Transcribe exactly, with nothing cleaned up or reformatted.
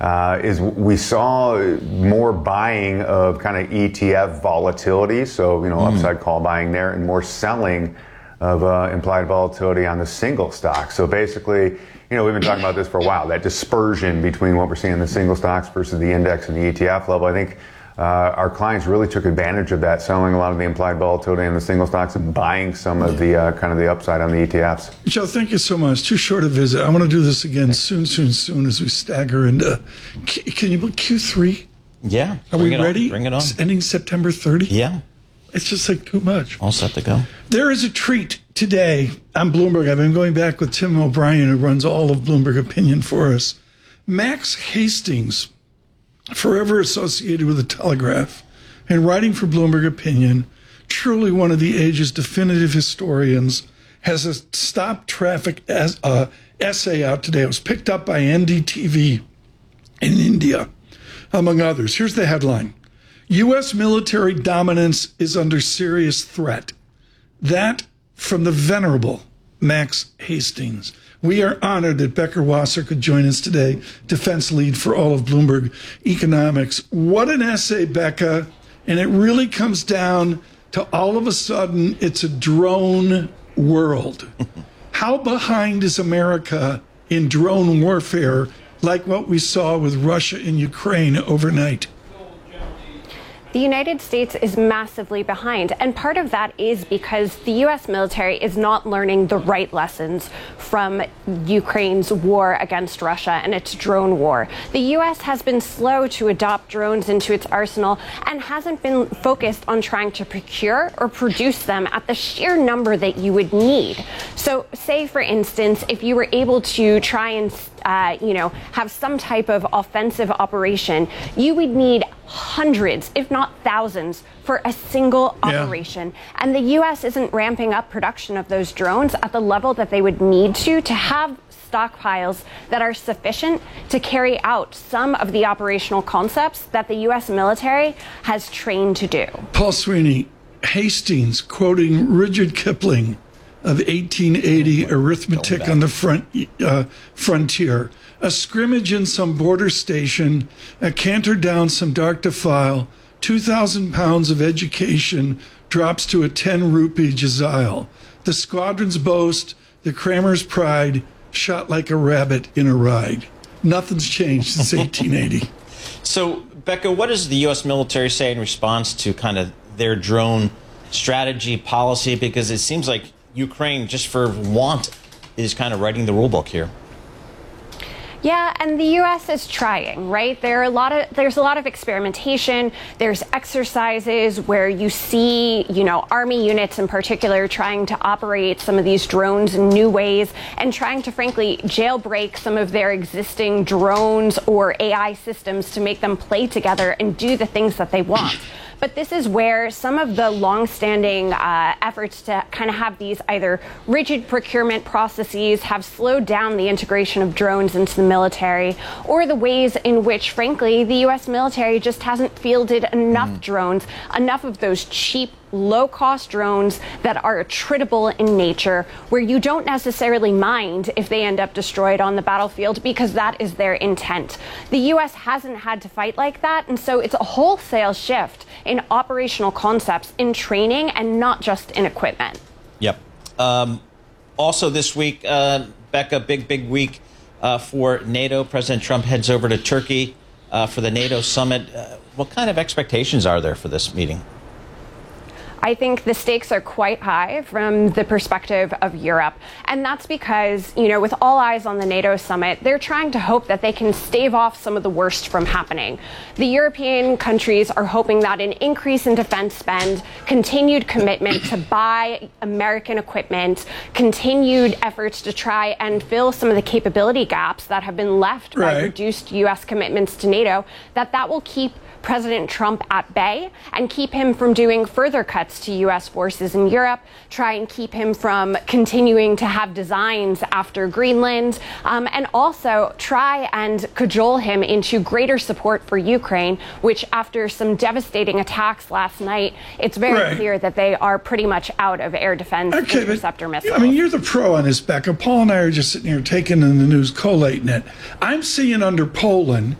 uh, is we saw more buying of kind of E T F volatility, so you know mm. upside call buying there, and more selling of uh, implied volatility on the single stock. So basically, you know, we've been talking about this for a while, that dispersion between what we're seeing in the single stocks versus the index and the E T F level. I think uh, our clients really took advantage of that, selling a lot of the implied volatility in the single stocks and buying some of the uh, kind of the upside on the E T Fs. Joe, thank you so much. Too short a visit. I want to do this again soon, soon, soon as we stagger into, can you book Q three? Yeah. Are we ready? On. Bring it on. It's ending September thirtieth? Yeah. It's just like too much. All set to go. There is a treat today on Bloomberg. I've been going back with Tim O'Brien, who runs all of Bloomberg Opinion for us. Max Hastings, forever associated with the Telegraph and writing for Bloomberg Opinion, truly one of the age's definitive historians, has a stop traffic as, uh, essay out today. It was picked up by N D T V in India, among others. Here's the headline. U S military dominance is under serious threat. That from the venerable Max Hastings. We are honored that Becker Wasser could join us today, defense lead for all of Bloomberg Economics. What an essay, Becca. And it really comes down to all of a sudden, it's a drone world. How behind is America in drone warfare, like what we saw with Russia and Ukraine overnight? The United States is massively behind, and part of that is because the U S military is not learning the right lessons from Ukraine's war against Russia and its drone war. The U S has been slow to adopt drones into its arsenal and hasn't been focused on trying to procure or produce them at the sheer number that you would need. So say, for instance, if you were able to try and Uh, you know, have some type of offensive operation, you would need hundreds, if not thousands, for a single yeah. operation. And the U S isn't ramping up production of those drones at the level that they would need to to have stockpiles that are sufficient to carry out some of the operational concepts that the U S military has trained to do. Paul Sweeney, Hastings, quoting Rudyard Kipling, of eighteen eighty, arithmetic on the front uh, frontier. A scrimmage in some border station, a canter down some dark defile, two thousand pounds of education drops to a ten rupee jazile. The squadron's boast, the crammer's pride, shot like a rabbit in a ride. Nothing's changed since eighteen eighty. So, Becca, what does the U S military say in response to kind of their drone strategy policy? Because it seems like Ukraine, just for want, is kind of writing the rule book here. Yeah, and the U S is trying, right? There are a lot of there's a lot of experimentation. There's exercises where you see, you know, Army units in particular trying to operate some of these drones in new ways and trying to, frankly, jailbreak some of their existing drones or A I systems to make them play together and do the things that they want. But this is where some of the longstanding uh, efforts to kind of have these either rigid procurement processes have slowed down the integration of drones into the military, or the ways in which, frankly, the U S military just hasn't fielded enough mm. drones, enough of those cheap, low-cost drones that are attritable in nature, where you don't necessarily mind if they end up destroyed on the battlefield because that is their intent. The U S hasn't had to fight like that, and so it's a wholesale shift in operational concepts, in training, and not just in equipment. Yep. Um, also this week, uh, Becca, big, big week uh, for NATO. President Trump heads over to Turkey uh, for the NATO summit. Uh, what kind of expectations are there for this meeting? I think the stakes are quite high from the perspective of Europe. And that's because, you know, with all eyes on the NATO summit, they're trying to hope that they can stave off some of the worst from happening. The European countries are hoping that an increase in defense spend, continued commitment to buy American equipment, continued efforts to try and fill some of the capability gaps that have been left right. by reduced U S commitments to NATO, that that will keep President Trump at bay and keep him from doing further cuts to U S forces in Europe, try and keep him from continuing to have designs after Greenland, um, and also try and cajole him into greater support for Ukraine, which after some devastating attacks last night, it's very right. clear that they are pretty much out of air defense okay, interceptor but, missiles. I mean, you're the pro on this, Becca. Paul and I are just sitting here taking in the news, collating it. I'm seeing under Poland